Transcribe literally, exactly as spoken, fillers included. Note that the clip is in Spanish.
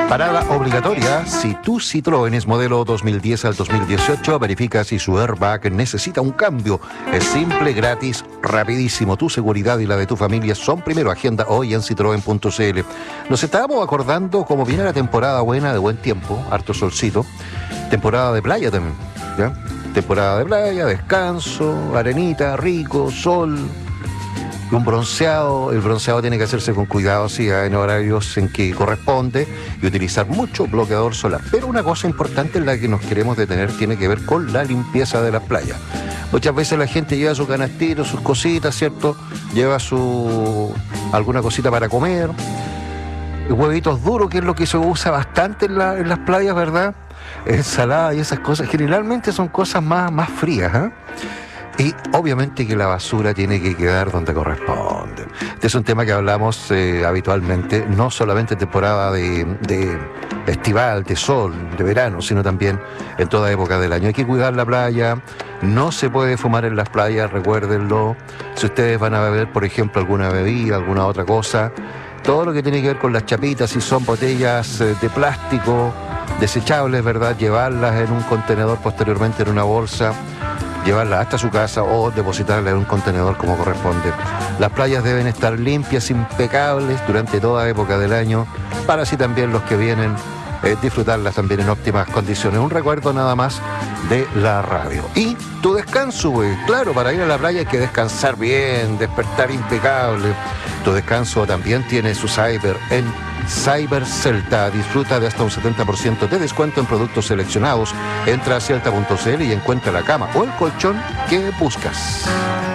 Parada obligatoria si tu Citroën es modelo dos mil diez al dos mil dieciocho, verifica si su airbag necesita un cambio. Es simple, gratis, rapidísimo. Tu seguridad y la de tu familia son primero. Agenda hoy en citroen punto c l. Nos estábamos acordando cómo viene la temporada buena, de buen tiempo, harto solcito. Temporada de playa también, ¿ya? Temporada de playa, descanso, arenita, rico, sol. Un bronceado, el bronceado tiene que hacerse con cuidado, sí, en horarios en que corresponde, y utilizar mucho bloqueador solar. Pero una cosa importante en la que nos queremos detener tiene que ver con la limpieza de las playas. Muchas veces la gente lleva su canastito, sus cositas, ¿cierto? Lleva su alguna cosita para comer, huevitos duros, que es lo que se usa bastante en, la, en las playas, ¿verdad? Ensalada y esas cosas, generalmente son cosas más, más frías, ¿eh? Y obviamente que la basura tiene que quedar donde corresponde. Este es un tema que hablamos eh, habitualmente, no solamente en temporada de, de estival, de sol, de verano, sino también en toda época del año. Hay que cuidar la playa, no se puede fumar en las playas, recuérdenlo. Si ustedes van a beber, por ejemplo, alguna bebida, alguna otra cosa, todo lo que tiene que ver con las chapitas, si son botellas eh, de plástico, desechables, ¿verdad? Llevarlas en un contenedor, posteriormente en una bolsa, llevarla hasta su casa o depositarla en un contenedor como corresponde. Las playas deben estar limpias, impecables durante toda época del año, para así también los que vienen eh, disfrutarlas también en óptimas condiciones. Un recuerdo nada más de la radio. Y tu descanso, güey. Claro, para ir a la playa hay que descansar bien, despertar impecable. Tu descanso también tiene su cyber en Cyber Celta. Disfruta de hasta un setenta por ciento de descuento en productos seleccionados. Entra a celta punto c l y encuentra la cama o el colchón que buscas.